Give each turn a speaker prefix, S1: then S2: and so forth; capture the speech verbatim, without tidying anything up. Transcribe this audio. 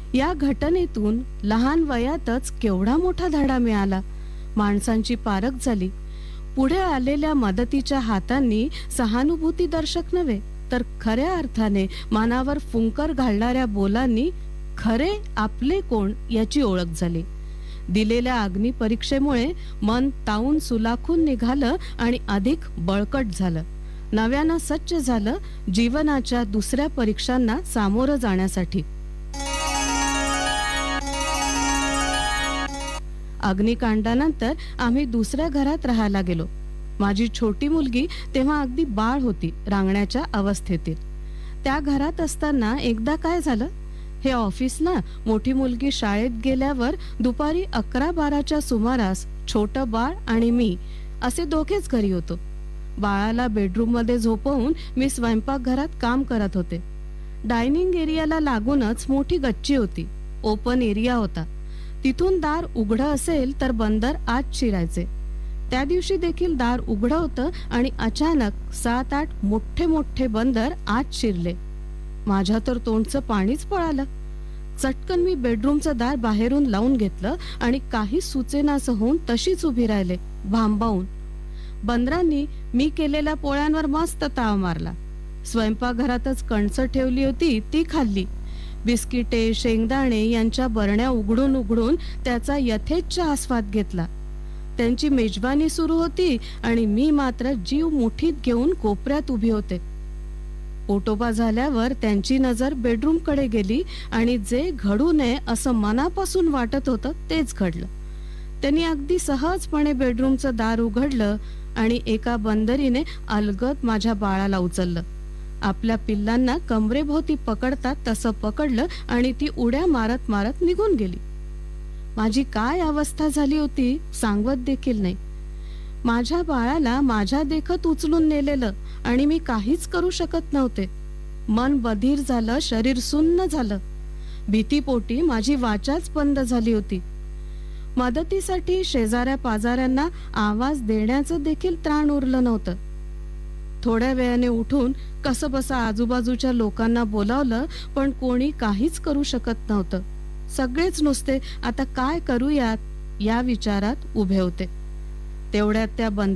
S1: या घटनेतून लहान वयातच केवढा मोठा धडा मिळाला. माणसांची पारख झाली. पुढे आलेल्या मदतीच्या हातांनी सहानुभूती दर्शक नव्हे तर खऱ्या अर्थाने मानावर फुंकर घालणाऱ्या बोलांनी खरे आपले कोण याची ओळख झाली. दिलेल्या अग्नी परीक्षेमुळे मन तावून सुलाखून निघालं आणि अधिक बळकट झालं. नव्यानं सज्ज झालं जीवनाच्या दुसऱ्या परीक्षांना सामोरं जाण्यासाठी. अग्निकांडानंतर आम्ही दुसऱ्या घरात राहायला गेलो. माझी छोटी मुलगी तेव्हा अगदी बाळ होती, रांगण्याच्या अवस्थेतील. त्या घरात असताना एकदा काय झालं, हे ऑफिस ना मोठी मुलगी शाळेत गेल्यावर दुपारी अकरा बाराच्या सुमारास छोटं बाळ आणि मी असे दोघेच घरी होतो. बाळाला बेडरूम मध्ये झोपवून मी स्वयंपाकघरात काम करत होते. डायनिंग एरियाला लागूनच मोठी गच्ची होती. ओपन एरिया होता. तिथून दार उघडं असेल तर बंदर आत शिरायचे. त्या दिवशी देखील दार उघडं होतं आणि अचानक सात आठ मोठे मोठे बंदर आत शिरले. माझ्या तर तोंडचं पाणीच पळालं. चटकन मी बेडरूमचं दार बाहेरून लावून घेतलं आणि काही सुचेनासं होऊन तशीच उभी राहिले भांबावून. बंदरांनी मी केलेल्या पोळ्यांवर मस्त ताव मारला. स्वयंपाकघरातच कणसं ठेवली होती ती खाल्ली. बिस्किटे शेंगदाणे यांच्या बरण्या उघडून उघडून त्याचा यथेच्छ आस्वाद घेतला. त्यांची मेजबानी सुरू होती आणि मी मात्र जीव मुठीत घेऊन कोपऱ्यात उभी होते. पोटोबा झाल्यावर त्यांची नजर बेडरूम कडे गेली आणि जे घडू नये असं मनापासून वाटत होतं तेच घडलं. त्यांनी अगदी सहजपणे बेडरूमचं दार उघडलं आणि एका बंदरीने अलगद माझ्या बाळाला उचललं. आपल्या पिल्लांना कमरेभोवती पकडतात तसं पकडलं आणि ती उड्या मारत मारत निघून गेली. माझी काय अवस्था झाली होती सांगवत देखील नाही. माझ्या बाळाला माझ्या देखत उचलून नेलेलं आणि मी काहीच करू शकत नव्हते. मन बधीर झालं, शरीर सुन्न झालं. भीतीपोटी माझी वाचाच बंद झाली होती. मदतीसाठी शेजाऱ्या पाजाऱ्यांना आवाज देण्याचं देखील त्राण उरलं नव्हतं. थोड्या वेळाने उठून कसं बसं आजूबाजूच्या लोकांना बोलावलं पण कोणी काहीच करू शकत नव्हतं. सगळेच नुसते आता काय करूयात या विचारात उभे होते. तेवढ्यात त्या बंद